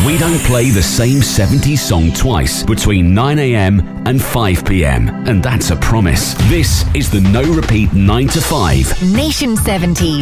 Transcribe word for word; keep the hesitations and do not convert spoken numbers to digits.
We don't play the same seventies song twice between nine a.m. and five p.m. And that's a promise. This is the No Repeat nine to five. Nation seventies.